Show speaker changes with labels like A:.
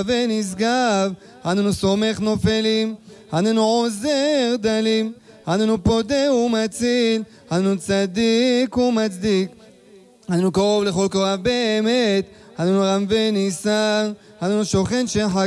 A: ונשגב, אננו סומך נופלים, אננו עוזר דלים, אננו פודה ומציל, אננו צדיק ומצדיק, אננו קרוב לכל קרוב באמת, אננו רם וניסר, אננו שוכן שחק